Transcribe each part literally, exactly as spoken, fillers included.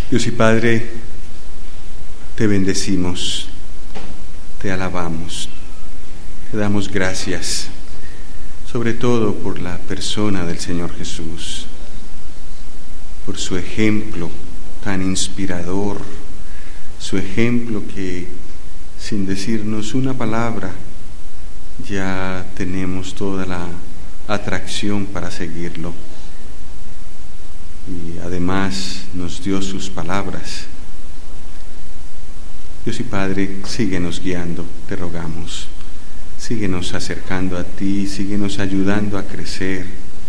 Dios y Padre, te bendecimos, te alabamos, te damos gracias, sobre todo por la persona del Señor Jesús, por su ejemplo tan inspirador, su ejemplo que, sin decirnos una palabra, ya tenemos toda la atracción para seguirlo. Y además nos dio sus palabras. Dios y Padre, síguenos guiando, te rogamos. Síguenos acercando a ti, síguenos ayudando a crecer.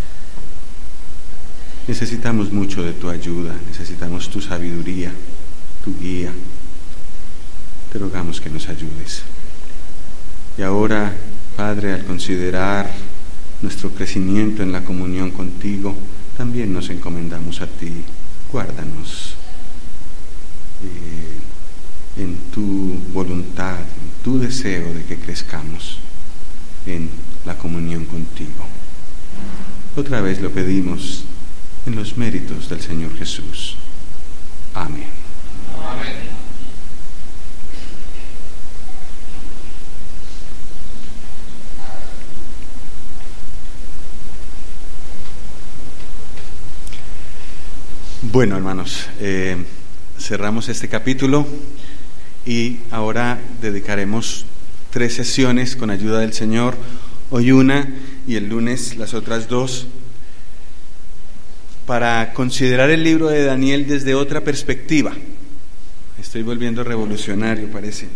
Necesitamos mucho de tu ayuda, necesitamos tu sabiduría, tu guía. Te rogamos que nos ayudes. Y ahora, Padre, al considerar nuestro crecimiento en la comunión contigo, también nos encomendamos a ti. Guárdanos eh, en tu voluntad, en tu deseo de que crezcamos en la comunión contigo. Otra vez lo pedimos en los méritos del Señor Jesús. Amén. Amén. Bueno, hermanos, eh, cerramos este capítulo y ahora dedicaremos tres sesiones con ayuda del Señor, hoy una y el lunes las otras dos, para considerar el libro de Daniel desde otra perspectiva. Estoy volviendo revolucionario, parece.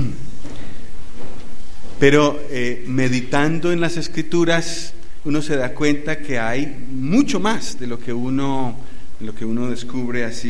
Pero eh, meditando en las Escrituras, uno se da cuenta que hay mucho más de lo que uno, de lo que uno descubre así